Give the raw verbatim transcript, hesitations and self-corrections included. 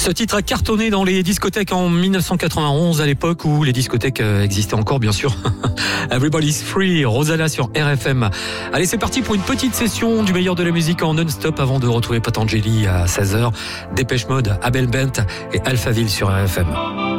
Ce titre a cartonné dans les discothèques en dix-neuf cent quatre-vingt-onze, à l'époque où les discothèques existaient encore, bien sûr. Everybody's Free, Rosanna sur R F M. Allez, c'est parti pour une petite session du meilleur de la musique en non-stop avant de retrouver Patangeli à seize heures. Dépêche Mode, Abel Bent et Alphaville sur R F M.